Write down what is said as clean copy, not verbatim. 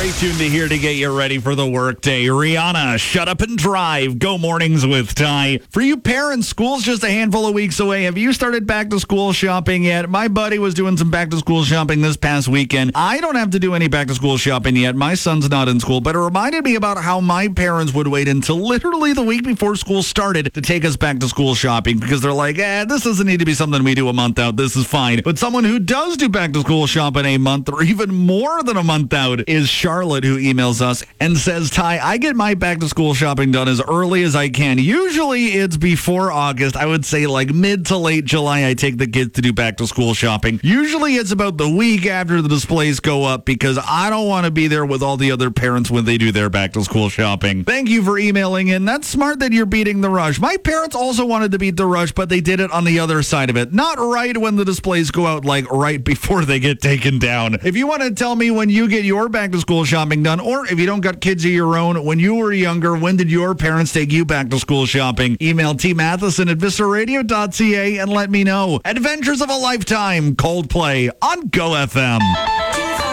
Stay tuned to here to get you ready for the workday. Rihanna, Shut Up and Drive. Go mornings with Ty. For you parents, school's just a handful of weeks away. Have you started back to school shopping yet? My buddy was doing some back to school shopping this past weekend. I don't have to do any back to school shopping yet. My son's not in school, but it reminded me about how my parents would wait until literally the week before school started to take us back to school shopping because they're like, this doesn't need to be something we do a month out. This is fine. But someone who does do back to school shopping a month or even more than a month out is Charlotte, who emails us and says, Ty, I get my back to school shopping done as early as I can. Usually it's before August. I would say like mid to late July, I take the kids to do back to school shopping. Usually it's about the week after the displays go up because I don't want to be there with all the other parents when they do their back to school shopping. Thank you for emailing in. That's smart that you're beating the rush. My parents also wanted to beat the rush, but they did it on the other side of it. Not right when the displays go out, like right before they get taken down. If you want to tell me when you get your back to school shopping done, or if you don't got kids of your own, when you were younger, when did your parents take you back to school shopping? Email tmatheson@viscerradio.ca and let me know. Adventures of a Lifetime, Coldplay on Go FM.